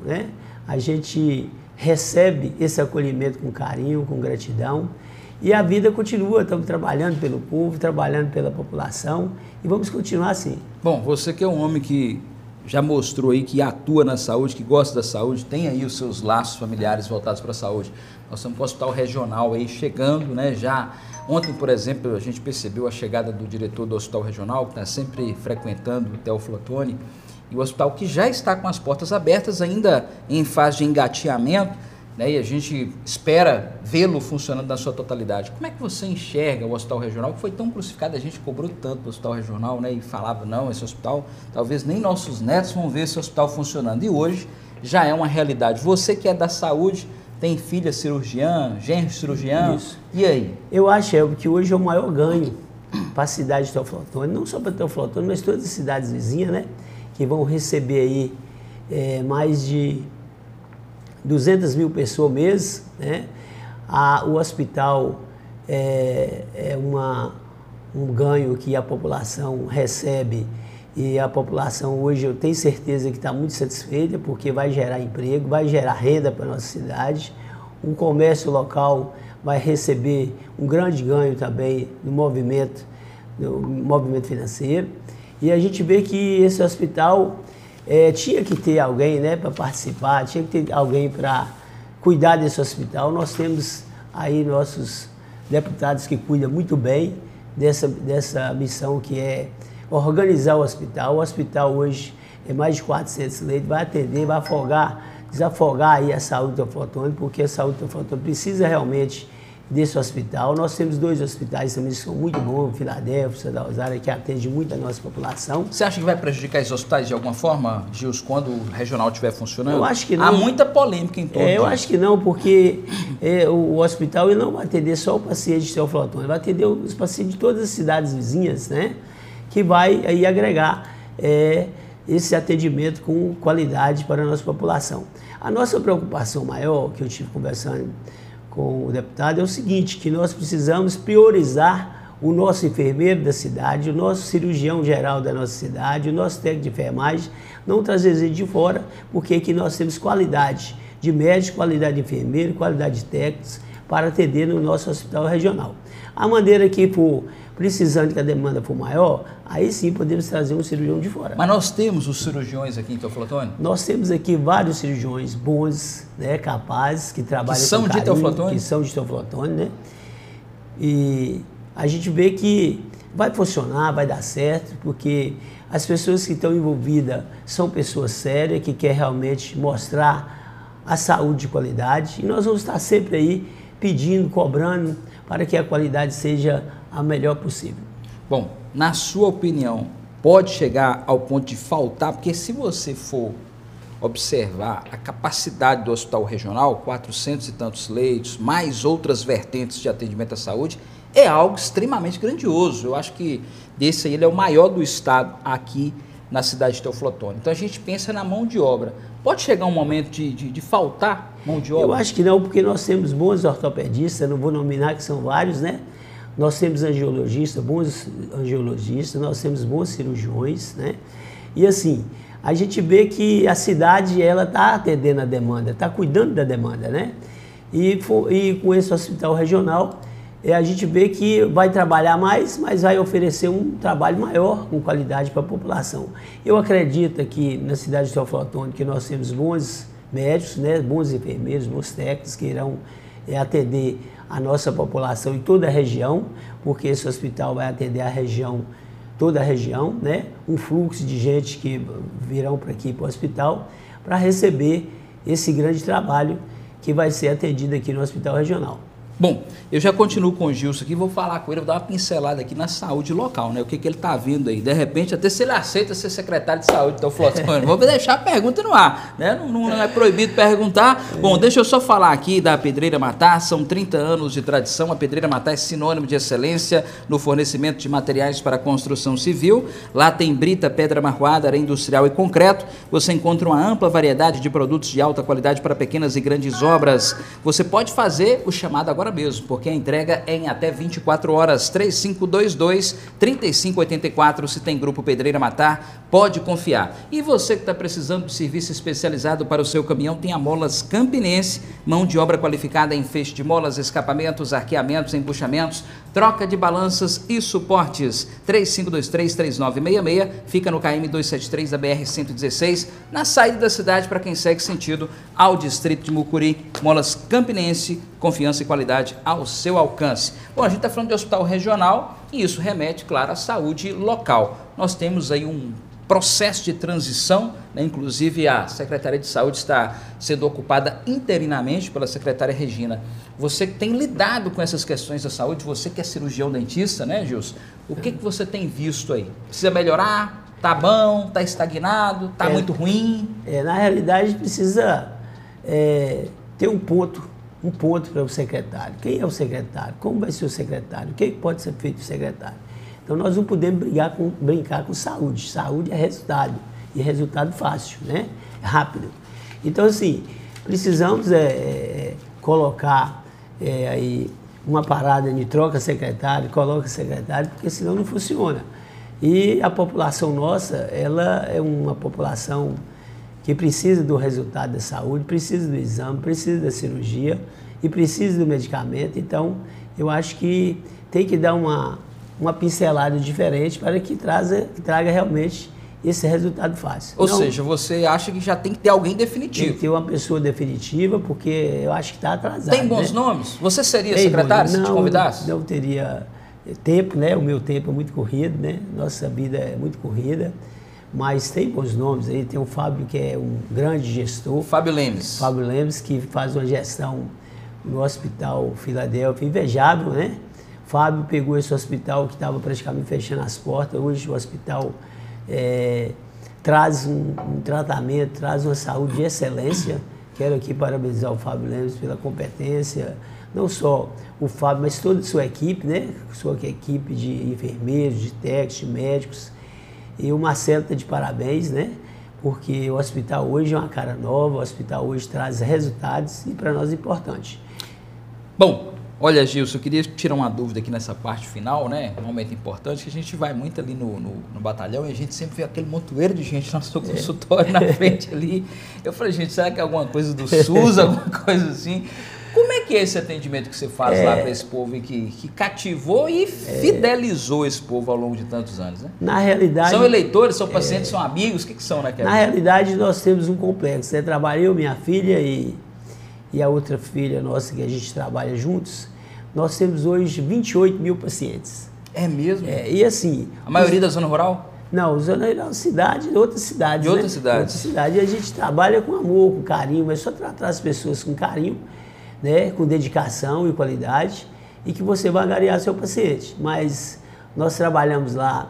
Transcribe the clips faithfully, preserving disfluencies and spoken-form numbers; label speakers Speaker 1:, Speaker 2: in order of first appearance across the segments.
Speaker 1: né? A gente recebe esse acolhimento com carinho, com gratidão, e a vida continua. Estamos trabalhando pelo povo, trabalhando pela população, e vamos continuar assim.
Speaker 2: Bom, você que é um homem que já mostrou aí que atua na saúde, que gosta da saúde, tem aí os seus laços familiares voltados para a saúde. Nós estamos com o hospital regional aí chegando, né? Já ontem, por exemplo, a gente percebeu a chegada do diretor do hospital regional, que está sempre frequentando o Teófilo Otoni, e o hospital que já está com as portas abertas, ainda em fase de engateamento, né? E a gente espera vê-lo funcionando na sua totalidade. Como é que você enxerga o hospital regional, que foi tão crucificado, a gente cobrou tanto do hospital regional, né? E falava, não, esse hospital, talvez nem nossos netos vão ver esse hospital funcionando. E hoje já é uma realidade. Você que é da saúde, tem filha cirurgiã, genro cirurgião,
Speaker 1: Isso.
Speaker 2: E aí?
Speaker 1: Eu acho, é, que hoje é o maior ganho para a cidade de Teófilo Otoni, não só para Teófilo Otoni, mas todas as cidades vizinhas, né? Que vão receber aí é, mais de duzentas mil pessoas mês, né? A, o hospital é, é uma, um ganho que a população recebe, e a população hoje eu tenho certeza que está muito satisfeita, porque vai gerar emprego, vai gerar renda para a nossa cidade. O comércio local vai receber um grande ganho também no movimento, no movimento financeiro. E a gente vê que esse hospital é, tinha que ter alguém, né, para participar, tinha que ter alguém para cuidar desse hospital. Nós temos aí nossos deputados que cuidam muito bem dessa, dessa missão, que é organizar o hospital. O hospital hoje é mais de quatrocentos leitos, vai atender, vai afogar, desafogar aí a saúde do Teófilo Otoni, porque a saúde do Teófilo Otoni precisa realmente desse hospital. Nós temos dois hospitais também que são muito bons, Filadélfia, Santa Rosária, que atende muito a nossa população.
Speaker 2: Você acha que vai prejudicar esses hospitais de alguma forma, Gils, quando o regional estiver funcionando?
Speaker 1: Eu acho que não.
Speaker 2: Há muita polêmica em torno
Speaker 1: é, Eu
Speaker 2: disso.
Speaker 1: acho que não, porque é, o, o hospital ele não vai atender só o paciente de Teófilo Otoni, ele vai atender os pacientes de todas as cidades vizinhas, né? Que vai aí agregar é, esse atendimento com qualidade para a nossa população. A nossa preocupação maior, que eu tive conversando com o deputado, é o seguinte, que nós precisamos priorizar o nosso enfermeiro da cidade, o nosso cirurgião geral da nossa cidade, o nosso técnico de enfermagem, não trazer gente de fora, porque aqui nós temos qualidade de médico, qualidade de enfermeiro, qualidade de técnicos para atender no nosso hospital regional. A maneira que for precisando que a demanda for maior, aí sim podemos trazer um cirurgião de fora.
Speaker 2: Mas nós temos os cirurgiões aqui em Teófilo Otoni?
Speaker 1: Nós temos aqui vários cirurgiões bons, né, capazes, que trabalham
Speaker 2: que são
Speaker 1: com carinho,
Speaker 2: de Teófilo Otoni?
Speaker 1: que são de Teófilo Otoni, né? E a gente vê que vai funcionar, vai dar certo, porque as pessoas que estão envolvidas são pessoas sérias, que querem realmente mostrar a saúde de qualidade, e nós vamos estar sempre aí pedindo, cobrando, para que a qualidade seja a melhor possível.
Speaker 2: Bom, na sua opinião, pode chegar ao ponto de faltar, porque se você for observar a capacidade do hospital regional, quatrocentos e tantos leitos, mais outras vertentes de atendimento à saúde, é algo extremamente grandioso. Eu acho que desse aí ele é o maior do estado aqui na cidade de Teófilo Otoni. Então a gente pensa na mão de obra. Pode chegar um momento de, de, de faltar mão de obra?
Speaker 1: Eu acho que não, porque nós temos bons ortopedistas, não vou nominar que são vários, né? Nós temos angiologistas, bons angiologistas, nós temos bons cirurgiões, né? E assim, a gente vê que a cidade, ela está atendendo a demanda, está cuidando da demanda, né? E, e com esse hospital regional, a gente vê que vai trabalhar mais, mas vai oferecer um trabalho maior, com qualidade para a população. Eu acredito que na cidade de Teófilo Otoni, que nós temos bons médicos, né? Bons enfermeiros, bons técnicos que irão é, atender a nossa população em toda a região, porque esse hospital vai atender a região, toda a região, né? Um fluxo de gente que virão para aqui para o hospital para receber esse grande trabalho que vai ser atendido aqui no Hospital Regional.
Speaker 2: Bom, eu já continuo com o Gilson aqui, vou falar com ele, vou dar uma pincelada aqui na saúde local, né? O que, que ele está vendo aí. De repente, até se ele aceita ser secretário de saúde, então, Flotônio, vou deixar a pergunta no ar, né? Não, não é proibido perguntar. Bom, deixa eu só falar aqui da Pedreira Matar, são trinta anos de tradição, a Pedreira Matar é sinônimo de excelência no fornecimento de materiais para a construção civil. Lá tem brita, pedra marroada, areia industrial e concreto. Você encontra uma ampla variedade de produtos de alta qualidade para pequenas e grandes obras. Você pode fazer o chamado agora agora mesmo, porque a entrega é em até vinte e quatro horas. Três cinco dois dois, três cinco oito quatro, se tem Grupo Pedreira Matar, pode confiar. E você que está precisando de serviço especializado para o seu caminhão, tem a Molas Campinense, mão de obra qualificada em feixe de molas, escapamentos, arqueamentos, embuchamentos, troca de balanças e suportes. Três cinco dois três, três nove seis seis, fica no K M duzentos e setenta e três da B R cento e dezesseis, na saída da cidade para quem segue sentido ao distrito de Mucuri. Molas Campinense, confiança e qualidade ao seu alcance. Bom, a gente está falando de hospital regional e isso remete, claro, à saúde local. Nós temos aí um processo de transição, né? Inclusive a Secretaria de Saúde está sendo ocupada interinamente pela secretária Regina. Você que tem lidado com essas questões da saúde, você que é cirurgião dentista, né, Gilson? O que, que você tem visto aí? Precisa melhorar? Tá bom? Tá estagnado? Tá é, muito ruim?
Speaker 1: É, na realidade precisa é, ter um ponto, um ponto para o secretário. Quem é o secretário? Como vai ser o secretário? O que pode ser feito o secretário? Então nós não podemos brigar com, brincar com saúde. Saúde é resultado, e resultado fácil, né? Rápido. Então, assim, precisamos é, é, colocar é, aí uma parada de troca secretário, coloca secretário, porque senão não funciona. E a população nossa, ela é uma população que precisa do resultado da saúde, precisa do exame, precisa da cirurgia e precisa do medicamento. Então, eu acho que tem que dar uma... uma pincelada diferente para que, traza, que traga realmente esse resultado fácil.
Speaker 2: Ou
Speaker 1: Não,
Speaker 2: seja, você acha que já tem que ter alguém definitivo?
Speaker 1: Tem que ter uma pessoa definitiva, porque eu acho que está atrasado.
Speaker 2: Tem bons
Speaker 1: né?
Speaker 2: nomes? Você seria
Speaker 1: tem
Speaker 2: secretário
Speaker 1: bons,
Speaker 2: se te convidasse?
Speaker 1: Não, não teria tempo, né? O meu tempo é muito corrido, né? Nossa vida é muito corrida, mas tem bons nomes aí. Tem o Fábio, que é um grande gestor.
Speaker 2: Fábio Lemes.
Speaker 1: Fábio Lemes, que faz uma gestão no Hospital Filadélfia invejável, né? Fábio pegou esse hospital que estava praticamente fechando as portas. Hoje o hospital é, traz um, um tratamento, traz uma saúde de excelência. Quero aqui parabenizar o Fábio Lemes pela competência, não só o Fábio, mas toda a sua equipe, né? Sua equipe de enfermeiros, de técnicos, de médicos. E o Marcelo está de parabéns, né? Porque o hospital hoje é uma cara nova, o hospital hoje traz resultados e para nós é importante.
Speaker 2: Bom, olha, Gilson, eu queria tirar uma dúvida aqui nessa parte final, né? Um momento importante, que a gente vai muito ali no, no, no batalhão e a gente sempre vê aquele montoeiro de gente no nosso consultório, é. na frente ali. Eu falei, gente, será que é alguma coisa do SUS, alguma coisa assim? Como é que é esse atendimento que você faz é. lá para esse povo e que, que cativou e fidelizou é. esse povo ao longo de tantos anos, né?
Speaker 1: Na realidade...
Speaker 2: São eleitores, são pacientes, é. são amigos, o que, que são, né, Kevin?
Speaker 1: Na realidade, nós temos um complexo. Eu trabalhei, eu, minha filha e, e a outra filha nossa que a gente trabalha juntos. Nós temos hoje vinte e oito mil pacientes.
Speaker 2: É mesmo?
Speaker 1: É, e assim...
Speaker 2: A maioria os, da zona rural?
Speaker 1: Não, zona rural, cidade, outras cidades.
Speaker 2: De outras
Speaker 1: né?
Speaker 2: cidades.
Speaker 1: Outras cidades. E a gente trabalha com amor, com carinho, mas só tratar as pessoas com carinho, né? Com dedicação e qualidade, e que você vai angariar seu paciente. Mas nós trabalhamos lá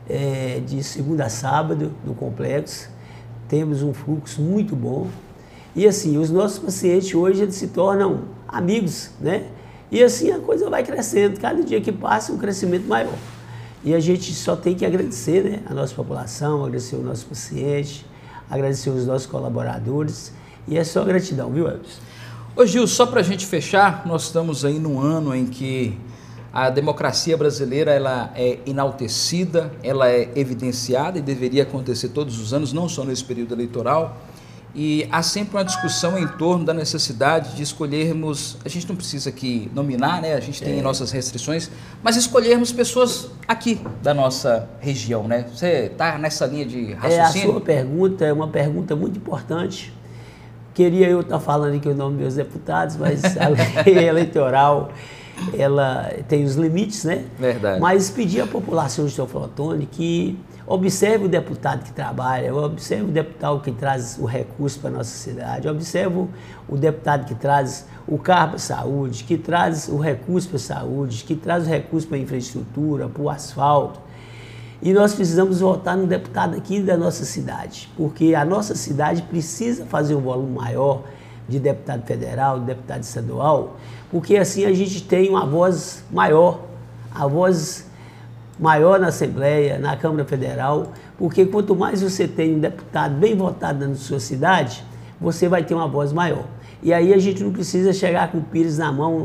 Speaker 1: é, de segunda a sábado no complexo, temos um fluxo muito bom. E assim, os nossos pacientes hoje eles se tornam amigos, né? E assim a coisa vai crescendo, cada dia que passa um crescimento maior. E a gente só tem que agradecer, né, a nossa população, agradecer o nosso paciente, agradecer os nossos colaboradores, e é só gratidão, viu, Elvis?
Speaker 2: Ô Gil, só para a gente fechar, nós estamos aí num ano em que a democracia brasileira ela é enaltecida, ela é evidenciada e deveria acontecer todos os anos, não só nesse período eleitoral. E há sempre uma discussão em torno da necessidade de escolhermos, a gente não precisa aqui nominar, né? A gente tem é. nossas restrições, mas escolhermos pessoas aqui da nossa região, né? Você está nessa linha de raciocínio?
Speaker 1: É, a sua pergunta é uma pergunta muito importante. Queria eu estar falando aqui o nome dos meus deputados, mas a lei eleitoral, ela tem os limites, né?
Speaker 2: Verdade.
Speaker 1: Mas pedir à população de Teoflotone que observe o deputado que trabalha, observe o deputado que traz o recurso para a nossa cidade, observe o deputado que traz o carro para a saúde, que traz o recurso para a saúde, que traz o recurso para a infraestrutura, para o asfalto. E nós precisamos votar no deputado aqui da nossa cidade, porque a nossa cidade precisa fazer um volume maior de deputado federal, de deputado estadual, porque assim a gente tem uma voz maior, a voz maior na Assembleia, na Câmara Federal, porque quanto mais você tem um deputado bem votado na sua cidade, você vai ter uma voz maior. E aí a gente não precisa chegar com o pires na mão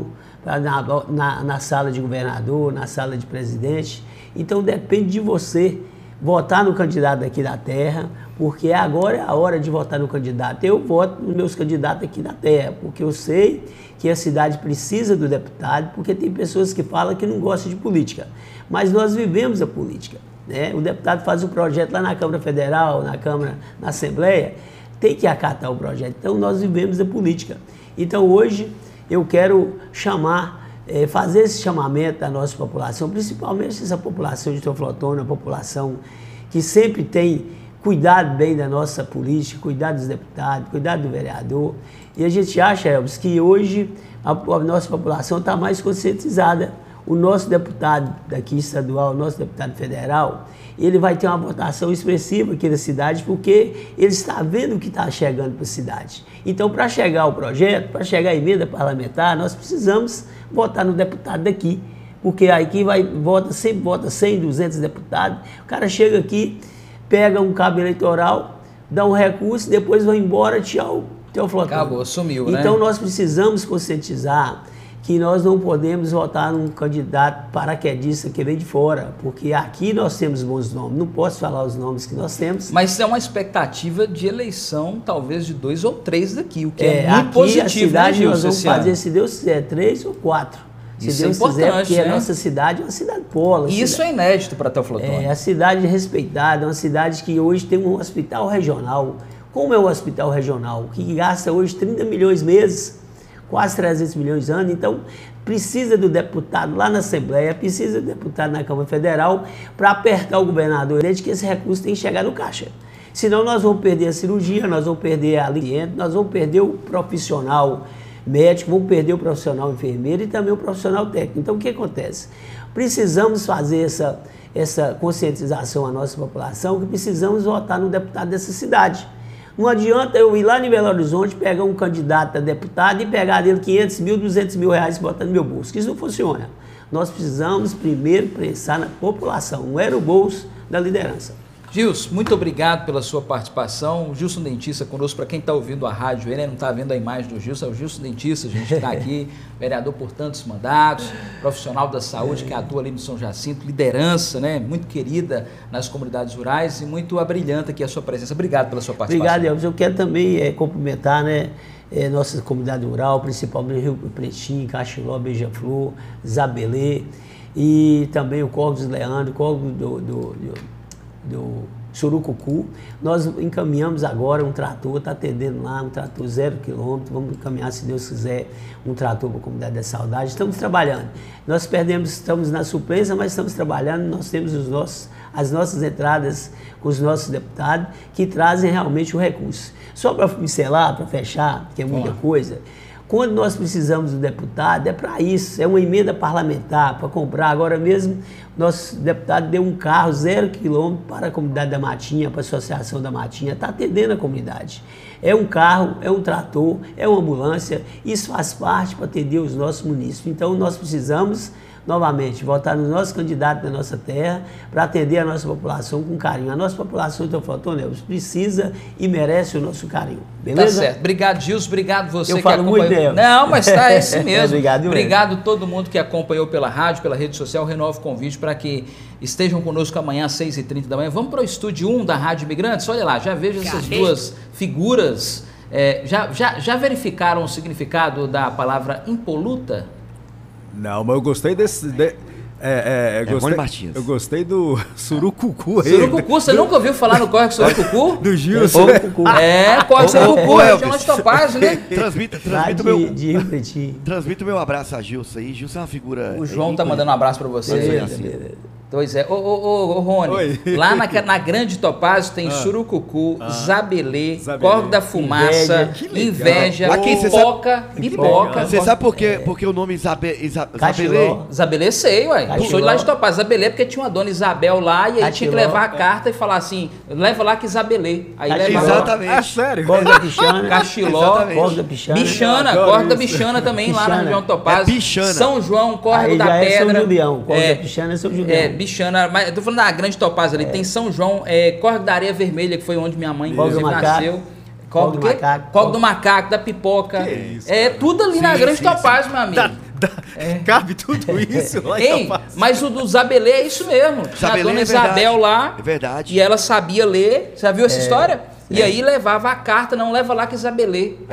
Speaker 1: na, na, na sala de governador, na sala de presidente. Então depende de você votar no candidato aqui da terra, porque agora é a hora de votar no candidato. Eu voto nos meus candidatos aqui da terra, porque eu sei que a cidade precisa do deputado, porque tem pessoas que falam que não gostam de política, mas nós vivemos a política, né? O deputado faz um projeto lá na Câmara Federal, na Câmara, na Assembleia, tem que acatar o projeto. Então nós vivemos a política. Então hoje eu quero chamar, é, fazer esse chamamento da nossa população, principalmente essa população de Teoflotone, a população que sempre tem cuidado bem da nossa política, cuidar dos deputados, cuidar do vereador. E a gente acha, Elvis, que hoje a, a nossa população está mais conscientizada. O nosso deputado daqui estadual, o nosso deputado federal, ele vai ter uma votação expressiva aqui na cidade, porque ele está vendo o que está chegando para a cidade. Então, para chegar ao projeto, para chegar à emenda parlamentar, nós precisamos votar no deputado daqui, porque aqui vai, vota, sempre vota cem, duzentos deputados, o cara chega aqui, pega um cabo eleitoral, dá um recurso, depois vai embora, tchau, Teoflotone.
Speaker 2: Acabou, sumiu, né?
Speaker 1: Então nós precisamos conscientizar que nós não podemos votar num candidato paraquedista que vem de fora, porque aqui nós temos bons nomes, não posso falar os nomes que nós temos.
Speaker 2: Mas é uma expectativa de eleição, talvez de dois ou três daqui, o que é,
Speaker 1: é
Speaker 2: muito
Speaker 1: aqui
Speaker 2: positivo,
Speaker 1: a cidade,
Speaker 2: né,
Speaker 1: nós vamos fazer,
Speaker 2: ano?
Speaker 1: Se Deus quiser, três ou quatro. Se
Speaker 2: Isso
Speaker 1: Deus
Speaker 2: é importante,
Speaker 1: quiser, porque
Speaker 2: né?
Speaker 1: a nossa cidade é uma cidade pola.
Speaker 2: E isso
Speaker 1: cidade,
Speaker 2: é inédito para Teoflotone.
Speaker 1: É a cidade respeitada, é uma cidade que hoje tem um hospital regional. Como é o hospital regional? Que gasta hoje trinta milhões meses, quase trezentos milhões anos. Então, precisa do deputado lá na Assembleia, precisa do deputado na Câmara Federal para apertar o governador, de que esse recurso tem que chegar no caixa. Senão nós vamos perder a cirurgia, nós vamos perder a cliente, nós vamos perder o profissional médico, vamos perder o profissional enfermeiro e também o profissional técnico. Então, o que acontece? Precisamos fazer essa, essa conscientização à nossa população, que precisamos votar no deputado dessa cidade. Não adianta eu ir lá em Belo Horizonte, pegar um candidato a deputado e pegar dele quinhentos mil, duzentos mil reais e botar no meu bolso. Isso não funciona. Nós precisamos primeiro pensar na população, não era o bolso da liderança.
Speaker 2: Gilson, muito obrigado pela sua participação. O Gilson Dentista conosco, para quem está ouvindo a rádio, ele não está vendo a imagem do Gilson, é o Gilson Dentista, a gente está aqui, vereador por tantos mandatos, profissional da saúde que atua ali no São Jacinto, liderança, né, muito querida nas comunidades rurais e muito abrilhante aqui a sua presença. Obrigado pela sua participação.
Speaker 1: Obrigado, Elvis. Eu quero também é, cumprimentar, né, é, nossa comunidade rural, principalmente Rio Pretinho, Caxiló, Beija-Flor, Zabelê, e também o Córregos Leandro, o Córrego do, do, do do Surucucu. Nós encaminhamos agora um trator, está atendendo lá, um trator zero quilômetro, vamos encaminhar, se Deus quiser, um trator para a Comunidade da Saudade. Estamos trabalhando. Nós perdemos, estamos na suplência, mas estamos trabalhando, nós temos os nossos, as nossas entradas com os nossos deputados, que trazem realmente o recurso. Só para pincelar, para fechar, que é muita Bom. coisa, quando nós precisamos do deputado, é para isso, é uma emenda parlamentar, para comprar. Agora mesmo, nosso deputado deu um carro zero quilômetro para a comunidade da Matinha, para a Associação da Matinha, está atendendo a comunidade. É um carro, é um trator, é uma ambulância, isso faz parte para atender os nossos munícipes. Então, nós precisamos, novamente, votar nos nossos candidatos da nossa terra para atender a nossa população com carinho. A nossa população, então, Teoflotone, precisa e merece o nosso carinho. Beleza?
Speaker 2: Tá certo. Obrigado, Gilson. Obrigado você
Speaker 1: Eu
Speaker 2: que
Speaker 1: falo
Speaker 2: acompanhou.
Speaker 1: Muito, Deus.
Speaker 2: Não, mas tá esse mesmo.
Speaker 1: Obrigado,
Speaker 2: Obrigado a todo mundo que acompanhou pela rádio, pela rede social. Renovo o convite para que estejam conosco amanhã às seis e trinta da manhã. Vamos para o estúdio um da Rádio Imigrantes? Olha lá, já vejo essas duas figuras. É, já, já, já verificaram o significado da palavra impoluta?
Speaker 3: Não, mas eu gostei desse... De, é, é, eu, gostei,
Speaker 4: Martins.
Speaker 3: eu gostei do Surucucu aí.
Speaker 2: Surucucu, você do, nunca ouviu falar no Córrego Surucucu?
Speaker 3: Do Gilson.
Speaker 2: É, Córrego Surucucu, região de Topázio, né?
Speaker 4: Transmita, transmita o meu... Transmita o meu abraço a Gilson aí. Gilson é uma figura...
Speaker 2: O João tá mandando um abraço para você.
Speaker 1: Beleza.
Speaker 2: Pois é. Ô, ô, ô, ô Rony,
Speaker 3: Oi.
Speaker 2: lá na, na Grande Topázio tem ah. Surucucu, ah. Zabelê, Córrego da Fumaça, Inveja, Pipoca, Pipoca.
Speaker 4: Você sabe por quê? Porque o nome Isabe, Isa, Zabelê?
Speaker 2: Zabelê sei, ué. Eu sou de lá de Topázio. Zabelê porque tinha uma dona Isabel lá e aí tinha que levar a carta e falar assim, leva lá que Zabelê. Aí leva
Speaker 4: Exatamente.
Speaker 3: É sério?
Speaker 1: Córrego da Pichana.
Speaker 2: Cachiló.
Speaker 1: Córrego da Pichana.
Speaker 2: Bichana, Córrego da Bichana também lá na região de Topázio. São João, Córrego da Pedra.
Speaker 1: São Julião. Córrego da Pichana é São Julião.
Speaker 2: Bichana, mas eu tô falando da Grande Topázio ali, é. tem São João, é, Córrego da Areia Vermelha, que foi onde minha mãe inclusive nasceu. Córrego do Macaco, Córrego do Macaco, da Pipoca. É tudo ali sim, na Grande sim, Topázio, sim. meu amigo.
Speaker 3: Da, da,
Speaker 2: É.
Speaker 3: Cabe tudo isso lá em
Speaker 2: Ei, mas o do Zabelê é isso mesmo. Tinha a dona
Speaker 4: é
Speaker 2: Isabel lá.
Speaker 4: É verdade.
Speaker 2: E ela sabia ler. Você já viu essa
Speaker 1: É,
Speaker 2: história? E
Speaker 1: é.
Speaker 2: aí levava a carta, não leva lá que Isabelê.